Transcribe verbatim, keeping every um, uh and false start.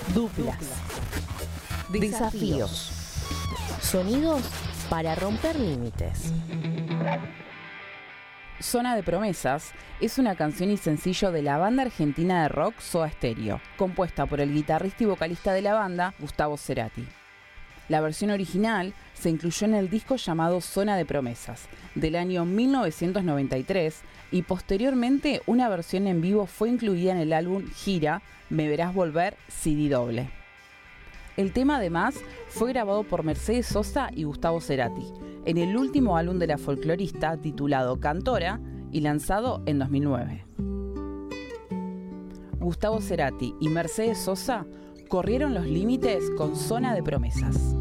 Duplas. Desafíos. Sonidos para romper límites. Zona de Promesas es una canción y sencillo de la banda argentina de rock Soda Stereo, compuesta por el guitarrista y vocalista de la banda, Gustavo Cerati. La versión original se incluyó en el disco llamado Zona de Promesas, del año mil novecientos noventa y tres, y posteriormente una versión en vivo fue incluida en el álbum Gira, Me Verás Volver, C D doble. El tema además fue grabado por Mercedes Sosa y Gustavo Cerati, en el último álbum de la folclorista titulado Cantora y lanzado en dos mil nueve. Gustavo Cerati y Mercedes Sosa corrieron los límites con Zona de Promesas.